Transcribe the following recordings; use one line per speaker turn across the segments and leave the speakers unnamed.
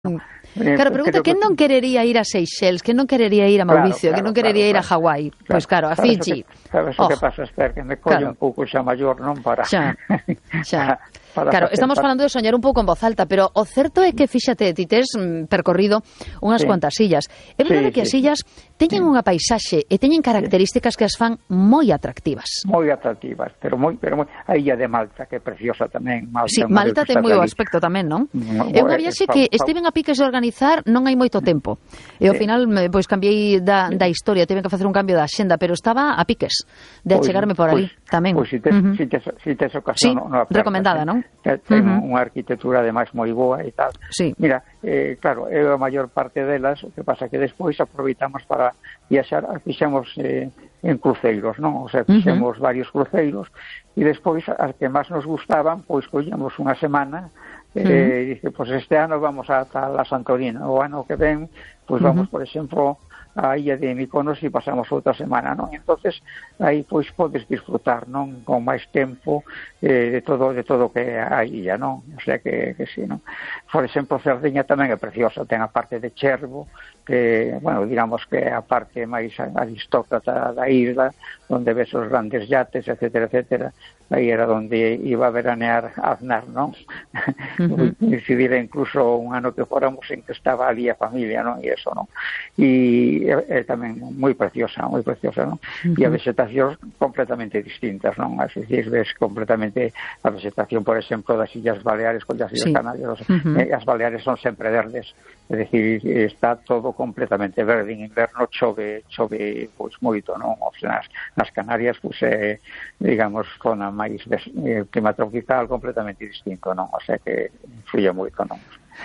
Claro, pregunta, quen non querería ir a Seychelles, quen non querería ir a Mauricio, quen non querería ir a Hawái? Pois claro, a Fiji.
Sabes o que pasa, Esther, que me colle un pouco xa maior, non para...
Xa. Claro, estamos falando de soñar un pouco en voz alta, pero o certo é que, fíxate, ti tes percorrido unhas cuantas illas. É verdade que as illas teñen unha paisaxe e teñen características que as fan moi atractivas.
Moi atractivas, pero moi a illa de Malta, que é preciosa tamén.
Malta ten moi bo aspecto tamén, non? É unha viaxe que estiven a piques de organizar non hai moito tempo. E ao final, pois, cambiei da historia, tiven que facer un cambio da axenda, pero estaba a piques de achegarme por ali tamén.
Pois, si tes ocasión...
recomendada, non?
Ten unha arquitectura ademais moi boa e tal. Mira, claro, a maior parte delas, o que pasa que despois aproveitamos para viaxar, fixemos en cruceiros, non? O sea, fixemos varios cruceiros e despois as que máis nos gustaban, pois collíamos unha semana e dice, pois este ano vamos a la Santorina, o ano que ven, pois vamos, por exemplo, a illa de Mykonos e pasamos outra semana, non? Entonces aí pois podes disfrutar, non? Con máis tempo de todo que a illa, non? O sea que sí, non? Por exemplo, Cerdeña tamén é preciosa, ten a parte de Chervo, que, bueno, digamos que a parte máis aristócrata da isla, onde ves os grandes yates, etcétera, etcétera. Aí era onde iba a veranear Aznar, non? Decidira incluso un ano que fóramos en que estaba ali a familia, non? E eso, non? E tamén moi preciosa, non? E a vegetación completamente distintas, non? As veces ves completamente a vegetación, por exemplo, das Illas Baleares con as Illas Canarias. As Baleares son sempre verdes, é dicir, está todo completamente verde. En inverno chove pois moito, non? O sea, nas Canarias, pois digamos, zona máis clima tropical completamente distinto, non? O sea que influye moito, non?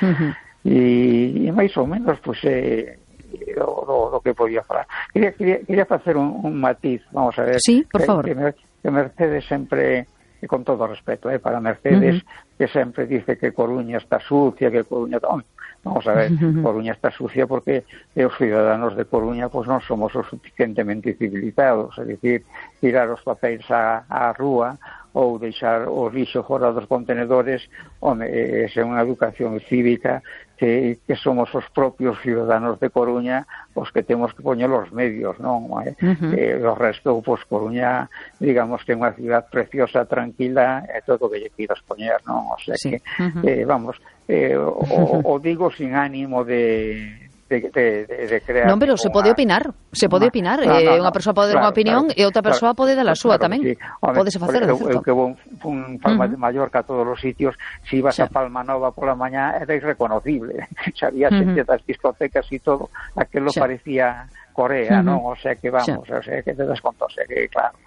E máis ou menos, pois do que podía falar. Quería facer un matiz, vamos a ver.
Sí, por favor.
Que Mercedes sempre, con todo respeto, para Mercedes, que sempre dice que Coruña está sucia, que Coruña... Vamos a ver, Coruña está sucia porque os ciudadanos de Coruña pois non somos o suficientemente civilizados, é dicir, tirar os papéis á rúa ou deixar o lixo fora dos contenedores, é unha educación cívica que somos os propios ciudadanos de Coruña os que temos que poñer os medios, non? O resto, pois, Coruña, digamos que é unha ciudad preciosa, tranquila, é todo o que lle pidas poñer, non? O sea que, vamos, o digo sin ánimo de crear...
Non, pero se pode opinar, unha persoa pode dar unha opinión e outra persoa pode dar a súa tamén. Podese facer, de certo.
Eu que vou en Palma de Mallorca a todos os sitios, se ibas a Palma Nova pola mañá era irreconocible. Sabía xente das discotecas e todo, aquilo parecía Corea, non? O sea que vamos, o sea que te das conta, o sea que claro.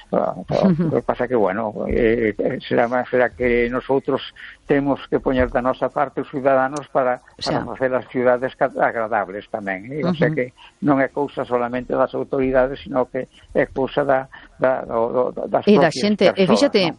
O que pasa que, bueno, será que nosotros temos que poñer da nosa parte os ciudadanos para facer as ciudades agradables tamén, o sea que non é cousa solamente das autoridades, sino que é cousa das propias
da xente. E fíxate,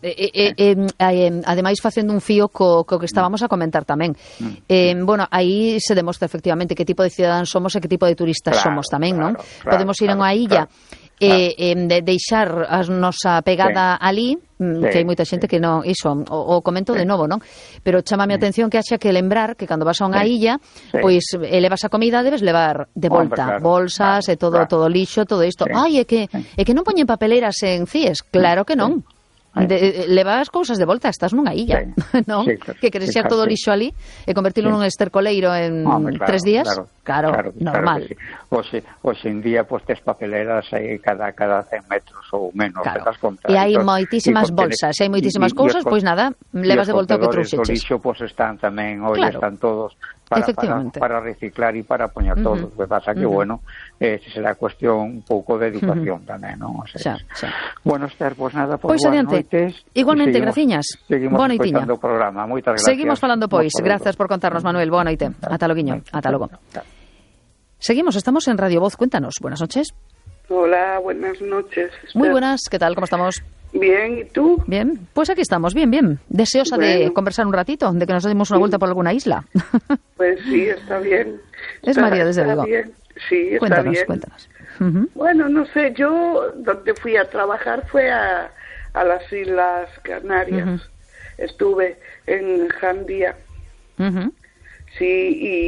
ademais facendo un fío co que estábamos a comentar tamén, bueno, aí se demostra efectivamente que tipo de cidadáns somos e que tipo de turistas somos tamén, non? Podemos ir a unha illa deixar a nosa pegada ali, que hai moita xente que non, iso, o comento de novo, non? Pero chamame a atención que haxa que lembrar que cando vas a unha illa, pois elevas a comida, debes levar de volta bolsas e todo lixo, todo isto. Ai, é que non poñen papeleiras en CIES, claro que non. Leva as cousas de volta, estás nunha illa, non? Que queres xer todo o lixo ali e convertilo nun estercoleiro en 3 días, claro, normal.
Hoxe en día, pois, tes papeleras cada 100 metros ou menos, te das conta.
E hai moitísimas bolsas, e hai moitísimas cousas, pois nada, levas de volta o que trouxeches.
O lixo, pois, están tamén, están todos para reciclar e para poñer todo. O que pasa que, bueno, será cuestión un pouco de educación tamén, non? Bueno, Esther, pois nada, pois boas noites.
Igualmente, graciñas.
Seguimos escoitando o programa. Moitas gracias.
Seguimos falando, pois. Grazas por contarnos, Manuel. Boa noite. Ata loguiño. Ata logo. Seguimos, estamos en Radio Voz. Cuéntanos. Buenas noches.
Hola, buenas noches.
Muy buenas. ¿Qué tal? ¿Cómo estamos?
Bien, ¿y tú?
Bien, pues aquí estamos, bien. Deseosa de conversar un ratito, de que nos demos una vuelta por alguna isla.
Pues sí, está bien.
Es María, desde luego.
Sí, está bien. Cuéntanos. Bueno, no sé, yo donde fui a trabajar fue a las Islas Canarias. Estuve en Jandía. Sí,